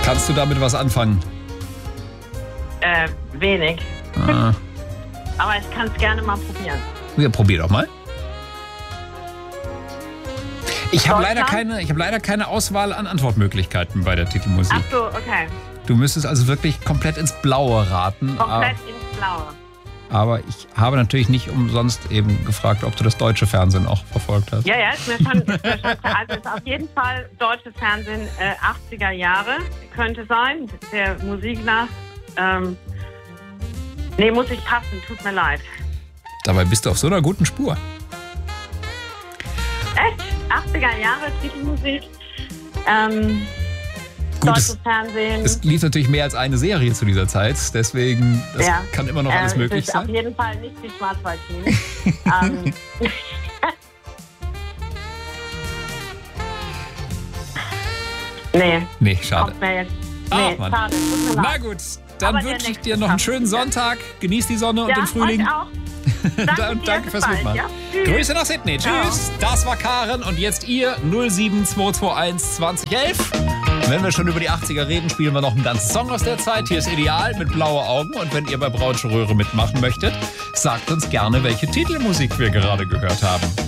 Kannst du damit was anfangen? Wenig. Aber ich kann es gerne mal probieren. Ja, probier doch mal. Ich habe leider keine Auswahl an Antwortmöglichkeiten bei der Titelmusik. Ach so, okay. Du müsstest also wirklich komplett ins Blaue raten. Komplett ins Blaue. Aber ich habe natürlich nicht umsonst eben gefragt, ob du das deutsche Fernsehen auch verfolgt hast. Ja, ist mir schon klar. Also ist auf jeden Fall deutsches Fernsehen 80er Jahre. Könnte sein, der Musik nach. Nee, muss ich passen, tut mir leid. Dabei bist du auf so einer guten Spur. Echt? 80er Jahre Titelmusik. Gut, deutsches Fernsehen. Es lief natürlich mehr als eine Serie zu dieser Zeit, deswegen das kann immer noch alles möglich sein. Auf jeden Fall nicht die Schwarzwaldteam. Nee, schade. Schade. Na gut, dann wünsche ich dir noch einen schönen Sonntag. Genieß die Sonne und den Frühling. Euch auch. Danke fürs Mitmachen. Ja? Grüße nach Sydney. Tschüss. Das war Karen und jetzt ihr 07221 2011. Wenn wir schon über die 80er reden, spielen wir noch einen ganzen Song aus der Zeit. Hier ist Ideal mit Blaue Augen. Und wenn ihr bei Braunsche Röhre mitmachen möchtet, sagt uns gerne, welche Titelmusik wir gerade gehört haben.